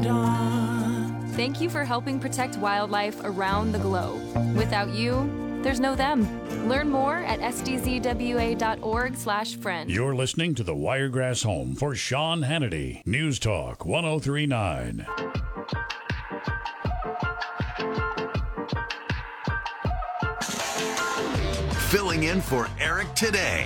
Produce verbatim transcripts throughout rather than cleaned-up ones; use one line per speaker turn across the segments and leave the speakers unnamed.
dawn.
Thank you for helping protect wildlife around the globe. Without you, there's no them. Learn more at s d z w a dot org slash friend.
You're listening to the Wiregrass Home for Sean Hannity. News Talk one oh three point nine.
Filling in for Eric today,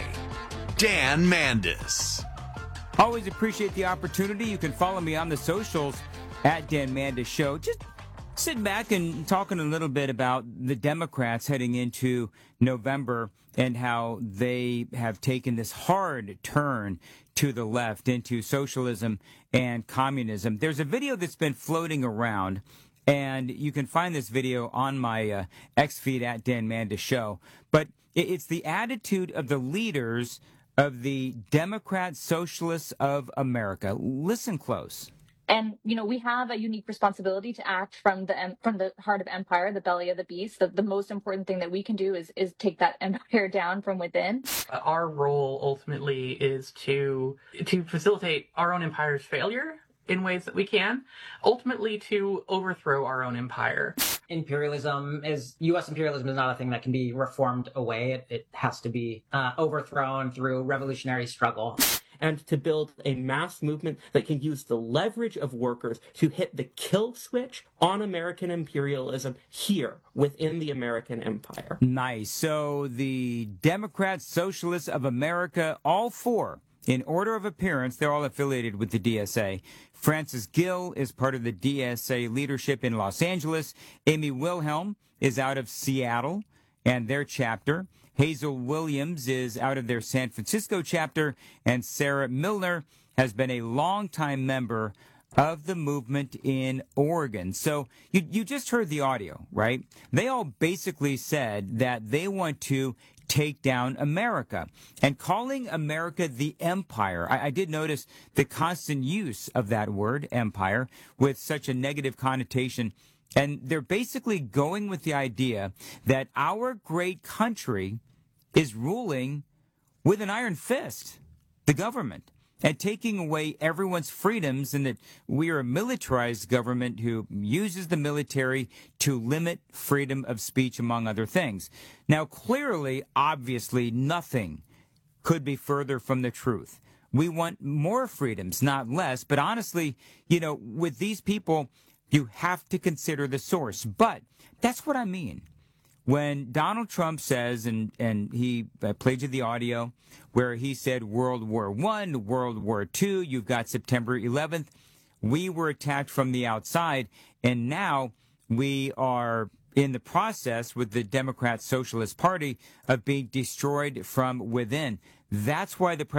Dan Mandis.
Always appreciate the opportunity. You can follow me on the socials at Dan Mandis Show. Just sitting back and talking a little bit about the Democrats heading into November and how they have taken this hard turn to the left into socialism and communism. There's a video that's been floating around, and you can find this video on my uh, X feed at Dan Mandis Show. But it's the attitude of the leaders of the Democrat Socialists of America. Listen close.
And, you know, we have a unique responsibility to act from the from the heart of empire, the belly of the beast. The, the most important thing that we can do is is take that empire down from within.
Our role ultimately is to to facilitate our own empire's failure in ways that we can, ultimately to overthrow our own empire.
Imperialism is, U S imperialism is not a thing that can be reformed away. It, it has to be uh, overthrown through revolutionary struggle.
And to build a mass movement that can use the leverage of workers to hit the kill switch on American imperialism here within the American empire.
Nice. So the Democrat Socialists of America, all four, in order of appearance, they're all affiliated with the D S A. Francis Gill is part of the D S A leadership in Los Angeles. Amy Wilhelm is out of Seattle and their chapter. Hazel Williams is out of their San Francisco chapter, and Sarah Milner has been a longtime member of the movement in Oregon. So you, you just heard the audio, right? They all basically said that they want to take down America. And calling America the empire, I, I did notice the constant use of that word, empire, with such a negative connotation. And they're basically going with the idea that our great country is ruling with an iron fist, the government, and taking away everyone's freedoms, and that we are a militarized government who uses the military to limit freedom of speech, among other things. Now, clearly, obviously, nothing could be further from the truth. We want more freedoms, not less. But honestly, you know, with these people, you have to consider the source. But that's what I mean. When Donald Trump says, and, and he uh, played you the audio, where he said World War One, World War Two, you've got September eleventh, we were attacked from the outside, and now we are in the process with the Democrat Socialist Party of being destroyed from within. That's why the